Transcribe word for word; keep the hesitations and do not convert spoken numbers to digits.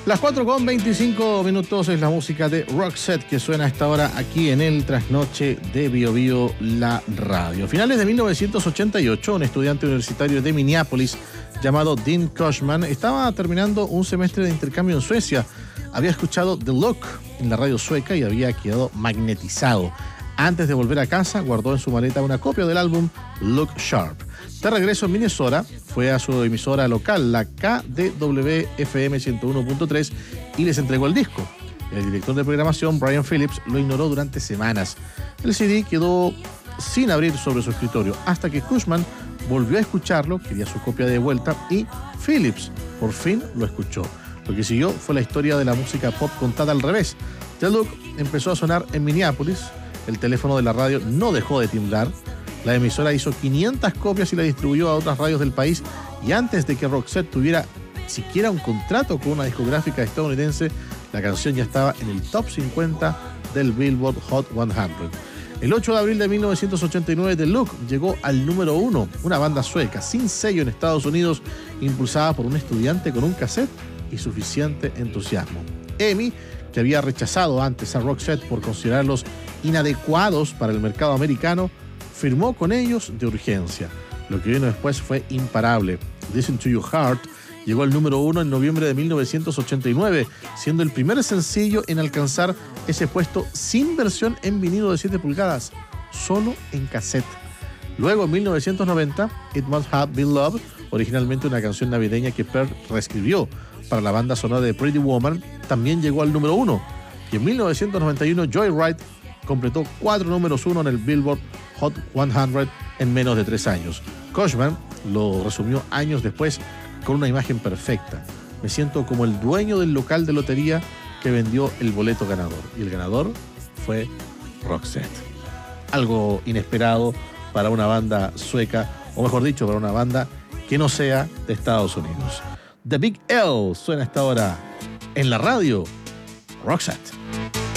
Las cuatro con veinticinco minutos es la música de Roxette que suena a esta hora aquí en el Trasnoche de Bio Bio, la radio. A finales de mil novecientos ochenta y ocho, un estudiante universitario de Minneapolis llamado Dean Cushman estaba terminando un semestre de intercambio en Suecia. Había escuchado The Look en la radio sueca y había quedado magnetizado. Antes de volver a casa, guardó en su maleta una copia del álbum Look Sharp. De regreso en Minnesota, fue a su emisora local, la K D W F M ciento uno punto tres, y les entregó el disco. El director de programación, Brian Phillips, lo ignoró durante semanas. El C D quedó sin abrir sobre su escritorio, hasta que Cushman volvió a escucharlo, quería su copia de vuelta, y Phillips por fin lo escuchó. Lo que siguió fue la historia de la música pop contada al revés. The Look empezó a sonar en Minneapolis, el teléfono de la radio no dejó de timbrar, la emisora hizo quinientas copias y la distribuyó a otras radios del país, y antes de que Roxette tuviera siquiera un contrato con una discográfica estadounidense, la canción ya estaba en el top cincuenta del Billboard Hot cien. El ocho de abril de mil novecientos ochenta y nueve, The Look llegó al número uno, una banda sueca sin sello en Estados Unidos, impulsada por un estudiante con un cassette y suficiente entusiasmo. EMI, que había rechazado antes a Roxette por considerarlos inadecuados para el mercado americano, firmó con ellos de urgencia. Lo que vino después fue imparable. Listen to Your Heart llegó al número uno en noviembre de mil novecientos ochenta y nueve, siendo el primer sencillo en alcanzar ese puesto sin versión en vinilo de siete pulgadas, solo en cassette. Luego, en mil novecientos noventa, It Must Have Been Love, originalmente una canción navideña que Pearl reescribió para la banda sonora de Pretty Woman, también llegó al número uno. Y en mil novecientos noventa y uno, Joyride completó cuatro números uno en el Billboard Hot cien en menos de tres años. Cushman lo resumió años después con una imagen perfecta. Me siento como el dueño del local de lotería que vendió el boleto ganador. Y el ganador fue Roxette. Algo inesperado para una banda sueca, o mejor dicho, para una banda que no sea de Estados Unidos. The Big L suena hasta ahora en la radio. Roxette.